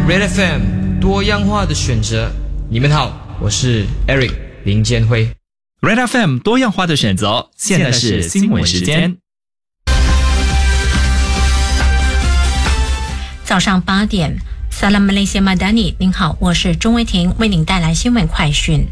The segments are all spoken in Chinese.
Red FM 多样化的选择。你们好，我是 Eric 林建辉。 Red FM 多样化的选择，现在是新闻时间。 早上8点 Salam Malaysia Madani， 您好，我是钟维婷，为您带来新闻快讯。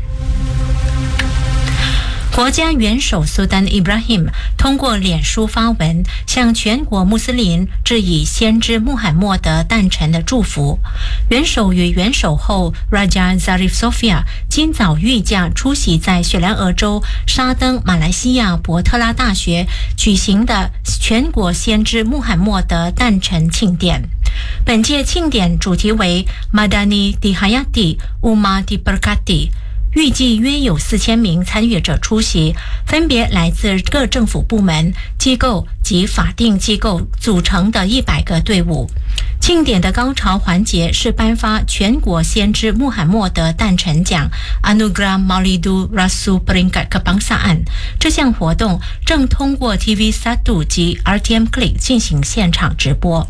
国家元首苏丹 Ibrahim 通过脸书发文，向全国穆斯林致以先知穆罕默德诞辰的祝福。元首与元首后 Raja Zarif Sofia 今早御驾出席在雪兰莪州沙登马来西亚伯特拉大学举行的全国先知穆罕默德诞辰庆典。本届庆典主题为 Madani di Hayati Ummah di Berkati，预计约有4000名参与者出席，分别来自各政府部门、机构及法定机构组成的100个队伍。庆典的高潮环节是颁发全国先知穆罕默德诞辰奖 Anugerah Maulidu Rasul Peringkat Kebangsaan。这项活动正通过 TV1 及 RTM Klik 进行现场直播。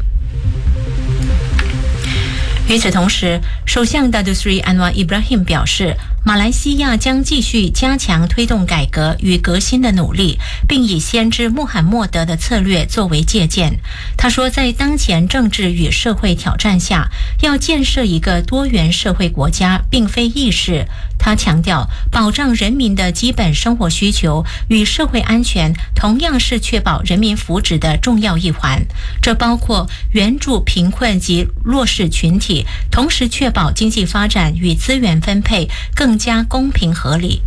与此同时，首相Datuk Seri Anwar Ibrahim 表示，马来西亚将继续加强推动改革与革新的努力，并以先知穆罕默德的策略作为借鉴。他说，在当前政治与社会挑战下，要建设一个多元社会国家并非易事。他强调，保障人民的基本生活需求与社会安全同样是确保人民福祉的重要一环，这包括援助贫困及弱势群体，同时确保经济发展与资源分配更加公平合理。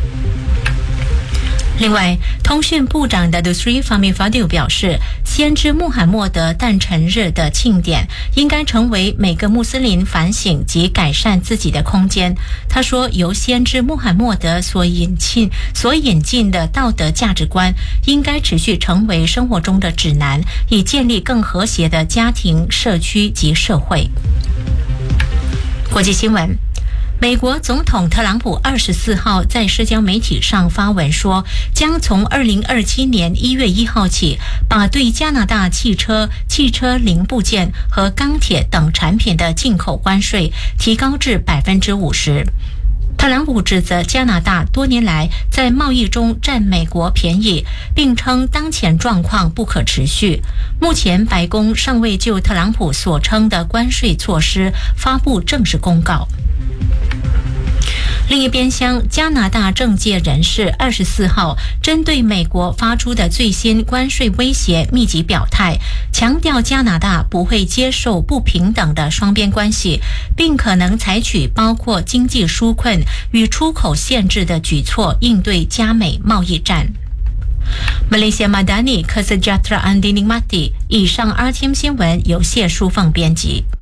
另外，通讯部长的 Sri Fahmi Fadil 表示，先知穆罕默德诞辰日的庆典应该成为每个穆斯林反省及改善自己的空间。他说，由先知穆罕默德所引进的道德价值观应该持续成为生活中的指南，以建立更和谐的家庭、社区及社会。国际新闻，美国总统特朗普24号在社交媒体上发文说，将从2027年1月1号起，把对加拿大汽车零部件和钢铁等产品的进口关税提高至50%。特朗普指责加拿大多年来在贸易中占美国便宜，并称当前状况不可持续。目前白宫尚未就特朗普所称的关税措施发布正式公告。另一边厢，加拿大政界人士24号针对美国发出的最新关税威胁密集表态，强调加拿大不会接受不平等的双边关系，并可能采取包括经济纾困与出口限制的举措应对加美贸易战。Malaysia Madani Kesejahteraan dinikmati。以上RTM新闻由谢淑凤编辑。